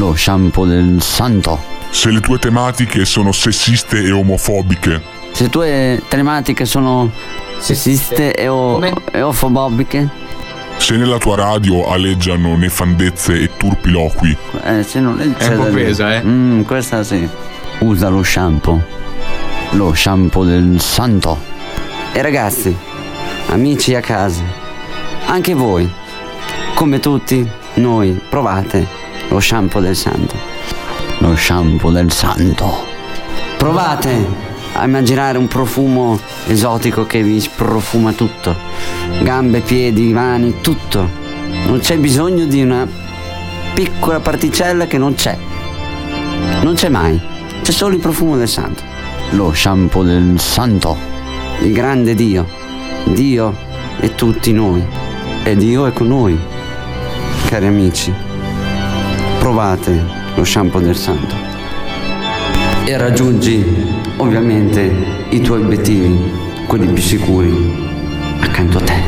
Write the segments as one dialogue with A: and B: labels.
A: lo shampoo del santo.
B: Se le tue tematiche sono sessiste e omofobiche.
A: Se le tue tematiche sono sessiste e omofobiche.
B: Se nella tua radio aleggiano nefandezze e turpiloqui.
A: Se non
C: è un po' presa,
A: questa sì. Usa lo shampoo del santo. E ragazzi, amici a casa, anche voi, come tutti noi, provate lo shampoo del santo. Lo shampoo del santo. Provate a immaginare un profumo esotico che vi profuma tutto. Gambe, piedi, mani, tutto. Non c'è bisogno di una piccola particella che non c'è. Non c'è mai. C'è solo il profumo del santo. Lo shampoo del santo. Il grande Dio. Dio è tutti noi. E Dio è con noi. Cari amici, provate lo shampoo del santo. E raggiungi ovviamente i tuoi obiettivi, quelli più sicuri, accanto a te.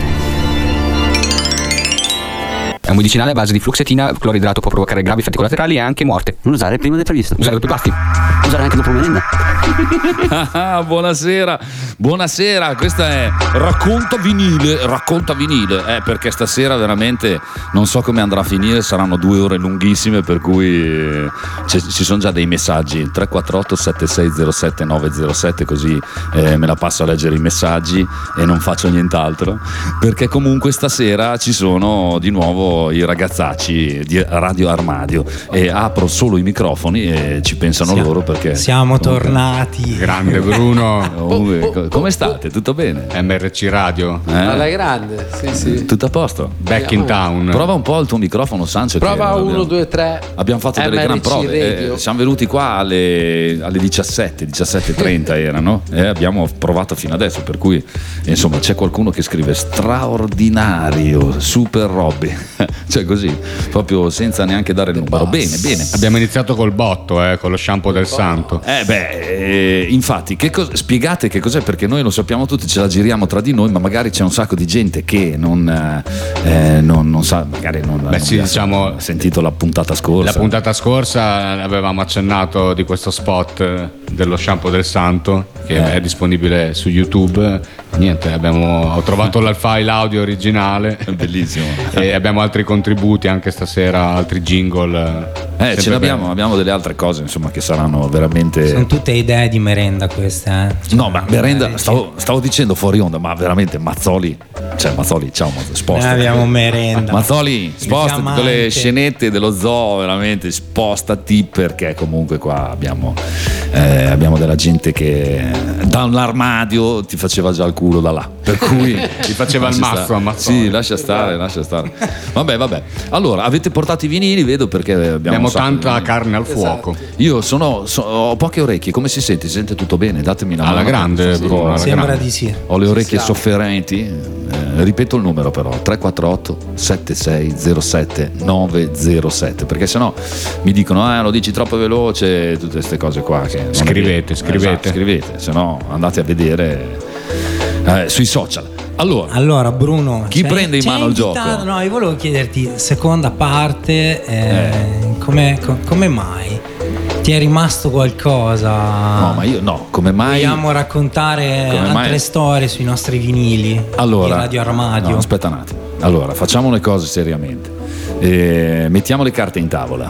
C: È un medicinale a base di fluoxetina, cloridrato, può provocare gravi effetti collaterali e anche morte.
A: Non usare prima del previsto.
C: Usare dopo i pasti.
A: Usare anche dopo merenda.
D: Buonasera, questa è Racconta vinile, perché stasera veramente non so come andrà a finire, saranno 2 ore lunghissime, per cui ci sono già dei messaggi, 348 7607 907, così me la passo a leggere i messaggi e non faccio nient'altro, perché comunque stasera ci sono di nuovo i ragazzacci di Radio Armadio e apro solo i microfoni e ci pensano loro, perché
E: siamo tornati.
C: Grande Bruno.
D: Come state? Tutto bene?
C: MRC Radio.
F: Alla grande, sì.
D: Tutto a posto?
C: Back in town.
D: Prova un po' il tuo microfono, Sancio.
F: Prova 1, 2, 3.
D: Abbiamo fatto delle gran prove. Siamo venuti qua alle 17:30 erano, e abbiamo provato fino adesso, per cui insomma c'è qualcuno che scrive straordinario, super Robby. Cioè così, proprio senza neanche dare il numero. Bene.
C: Abbiamo iniziato col botto, con lo shampoo del santo.
D: Infatti, spiegate che cos'è, perché noi lo sappiamo tutti, ce la giriamo tra di noi, ma magari c'è un sacco di gente che non sa, magari non
C: diciamo,
D: ha sentito la puntata scorsa.
C: La puntata scorsa avevamo accennato di questo spot dello shampoo del santo che è disponibile su YouTube. Niente, ho trovato il file audio originale,
D: bellissimo,
C: e abbiamo altri contributi anche stasera, altri jingle.
D: Ce l'abbiamo, abbiamo delle altre cose, insomma, che saranno veramente.
E: Sono tutte idee di merenda queste.
D: No, ma merenda, stavo dicendo fuori onda, ma veramente Mazzoli, ciao, sposta.
E: Abbiamo merenda.
D: Mazzoli, spostati con le scenette dello zoo, veramente spostati, perché comunque qua abbiamo della gente che dall'armadio ti faceva già il culo da là, per cui
C: ti faceva il mazzo a Mazzoli.
D: Sì, lascia stare. Vabbè. Allora, avete portato i vinili, vedo, perché abbiamo
C: tanta carne al fuoco.
D: Io ho poche orecchie, come si sente? Si sente tutto bene? Datemi una mano.
C: Alla grande, Bruno.
E: Sembra di sì.
D: Ho le orecchie sofferenti. Ripeto il numero però, 348 7607 907, perché sennò mi dicono lo dici troppo veloce, tutte queste cose qua che
C: scrivete,
D: sennò andate a vedere sui social.
E: Allora Bruno,
D: chi prende in mano il gioco?
E: No, io volevo chiederti, seconda parte, come mai ti è rimasto qualcosa?
D: No, ma io no, come mai?
E: Vogliamo raccontare altre storie sui nostri vinili di Radio Armadio?
D: No, aspetta un attimo. Allora, facciamo le cose seriamente. Mettiamo le carte in tavola.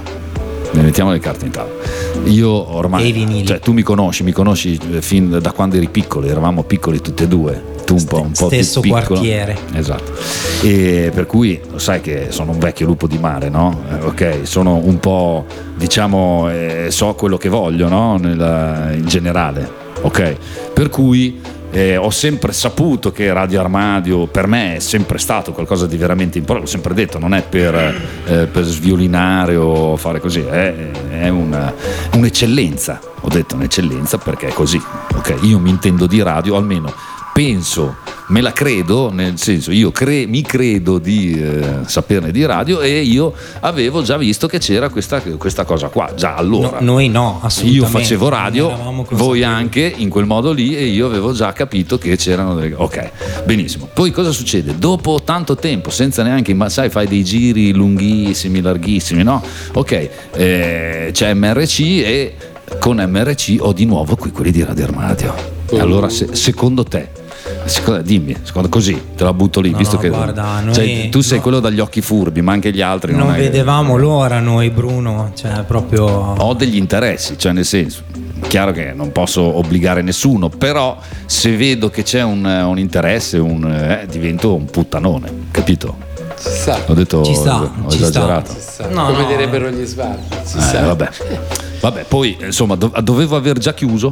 D: Io ormai, cioè, tu mi conosci fin da quando eri piccolo, eravamo piccoli tutti e due. Tu un po'
E: stesso
D: più piccolo.
E: Quartiere.
D: Esatto. E per cui lo sai che sono un vecchio lupo di mare, no? Ok, sono un po', diciamo, so quello che voglio, no? In generale, ok? Per cui ho sempre saputo che Radio Armadio per me è sempre stato qualcosa di veramente importante, l'ho sempre detto, non è per sviolinare o fare così, è un'eccellenza, ho detto un'eccellenza perché è così, ok? Io mi intendo di radio, almeno penso me la credo, nel senso io mi credo di saperne di radio, e io avevo già visto che c'era questa cosa qua, già allora.
E: Noi no, assolutamente.
D: Io facevo radio,
E: Eravamo
D: voi
E: consapevoli.
D: anche in quel modo lì, e io avevo già capito che c'erano delle... Ok, benissimo. Poi cosa succede? Dopo tanto tempo, senza neanche, ma sai, fai dei giri lunghissimi, larghissimi, no? Ok, c'è MRC, e con MRC ho di nuovo qui quelli di Radio Armadio. E allora secondo te, dimmi, così te la butto lì,
E: No,
D: visto
E: no,
D: che
E: guarda, noi-
D: cioè, tu sei quello dagli occhi furbi, ma anche gli altri
E: Non
D: è che-
E: vedevamo l'ora noi, Bruno, cioè proprio...
D: ho degli interessi, cioè nel senso, chiaro che non posso obbligare nessuno, però se vedo che c'è un interesse, divento un puttanone, capito?
F: Ci sta.
D: Ho detto,
E: Ci sta,
D: ho
E: ci sta.
D: esagerato.
F: Ci sta.
E: No,
F: Come
E: no.
F: direbbero gli sbarchi. Ci sta.
D: Vabbè, poi insomma dovevo aver già chiuso,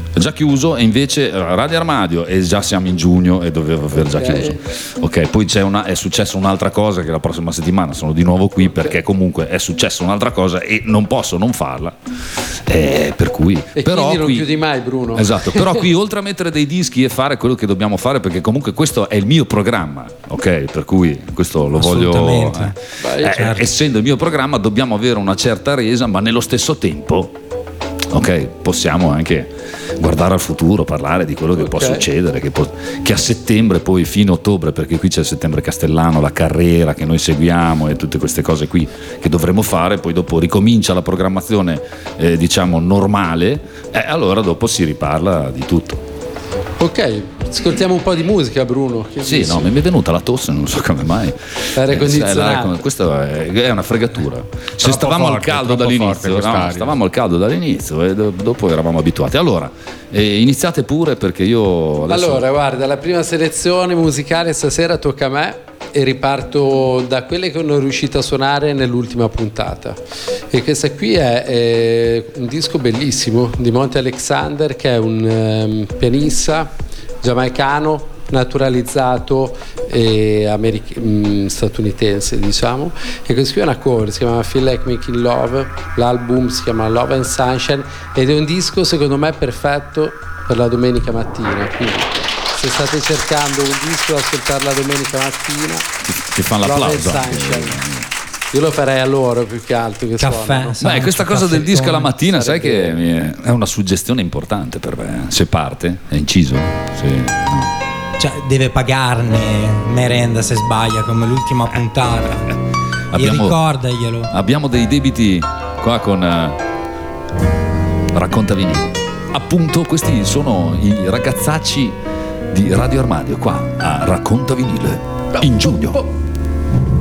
D: e invece Radio Armadio, e già siamo in giugno e dovevo aver già
F: Ok.
D: chiuso. Ok, poi è successa un'altra cosa, che la prossima settimana sono di nuovo qui, perché comunque è successa un'altra cosa e non posso non farla, per cui
F: E
D: però
F: quindi non
D: qui,
F: chiudi mai, Bruno.
D: esatto, però qui oltre a mettere dei dischi e fare quello che dobbiamo fare, perché comunque questo è il mio programma, ok, per cui questo lo voglio
E: Assolutamente.
F: Vai,
E: certo.
D: essendo il mio programma dobbiamo avere una certa resa, ma nello stesso tempo, ok, possiamo anche guardare al futuro, parlare di quello che può
F: Ok.
D: succedere, che a settembre, poi fine ottobre, perché qui c'è il Settembre Castellano, la carrera che noi seguiamo e tutte queste cose qui che dovremo fare, poi dopo ricomincia la programmazione diciamo normale, allora dopo si riparla di tutto.
F: Ok, ascoltiamo un po' di musica, Bruno. Che
D: Sì,
F: dici?
D: no, mi è venuta la tosse, non so come mai.
F: L'aria condizionata.
D: Questa è una fregatura. Se stavamo al
C: forte,
D: caldo
C: troppo forte
D: dall'inizio,
C: quest'aria.
D: stavamo al caldo dall'inizio e dopo eravamo abituati. Allora, iniziate pure, perché io adesso...
F: Allora, guarda, la prima selezione musicale stasera tocca a me e riparto da quelle che non riuscito a suonare nell'ultima puntata. E questa qui è un disco bellissimo di Monty Alexander, che è un pianista giamaicano naturalizzato e statunitense, diciamo, e questo qui è una cover, si chiama Feel Like Making Love, l'album si chiama Love and Sunshine ed è un disco secondo me perfetto per la domenica mattina, quindi se state cercando un disco da ascoltare la domenica mattina,
D: Ti fanno
F: Love and
D: l'applauso.
F: Sunshine. Io lo farei a loro più che altro che
E: Caffè,
F: suonano.
E: sai,
D: Beh, questa
E: caffè
D: cosa del disco alla
E: con-
D: mattina, sai che è una suggestione importante per me. Se parte, è inciso. Sì.
E: Cioè, deve pagarne merenda se sbaglia, come l'ultima puntata. E ricordaglielo.
D: Abbiamo dei debiti qua con Racconta Vinile. Appunto, questi sono i ragazzacci di Radio Armadio qua a Racconta Vinile in giugno.